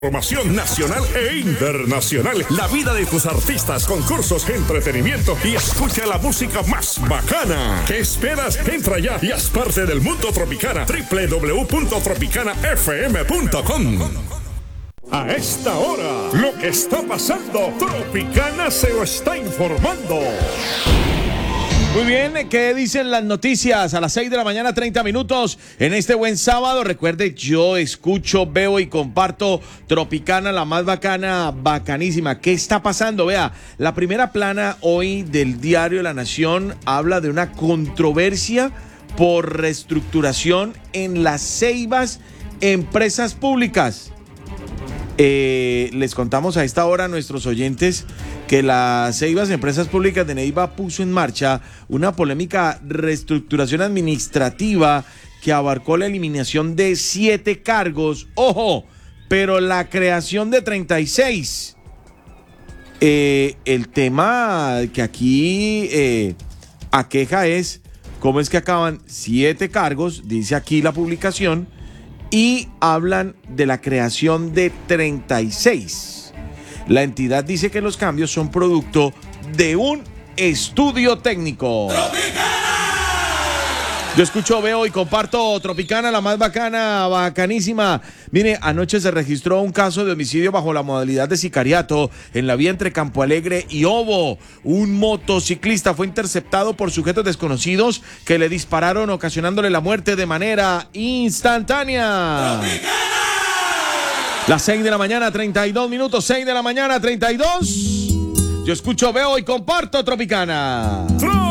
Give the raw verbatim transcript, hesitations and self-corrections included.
Información nacional e internacional, la vida de tus artistas, concursos, entretenimiento y escucha la música más bacana. ¿Qué esperas? Entra ya y haz parte del mundo Tropicana. doble u doble u doble u punto tropicana f m punto com. A esta hora, lo que está pasando, Tropicana se lo está informando. Muy bien, ¿qué dicen las noticias? A las seis de la mañana, treinta minutos, en este buen sábado. Recuerde, yo escucho, veo y comparto Tropicana, la más bacana, bacanísima. ¿Qué está pasando? Vea, la primera plana hoy del diario La Nación habla de una controversia por reestructuración en las Ceibas Empresas Públicas. Eh, les contamos a esta hora a nuestros oyentes que las Ceibas Empresas Públicas de Neiva puso en marcha una polémica reestructuración administrativa que abarcó la eliminación de siete cargos, ojo, pero la creación de treinta y seis. Eh, el tema que aquí eh, aqueja es cómo es que acaban siete cargos, dice aquí la publicación, y hablan de la creación de treinta y seis. La entidad dice que los cambios son producto de un estudio técnico. ¡Tropicana! Yo escucho, veo y comparto Tropicana, la más bacana, bacanísima. Mire, anoche se registró un caso de homicidio bajo la modalidad de sicariato en la vía entre Campo Alegre y Obo. Un motociclista fue interceptado por sujetos desconocidos que le dispararon, ocasionándole la muerte de manera instantánea. ¡Tropicana! Las seis de la mañana, treinta y dos minutos, seis de la mañana, treinta y dos. Yo escucho, veo y comparto Tropicana.